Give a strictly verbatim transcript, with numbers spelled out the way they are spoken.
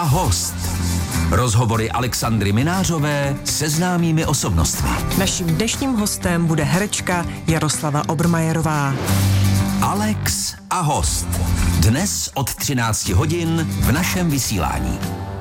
host. Rozhovory Alexandry Minářové se známými osobnostmi. Naším dnešním hostem bude herečka Jaroslava Obermajerová. Alex a host. Dnes od třinácti hodin v našem vysílání.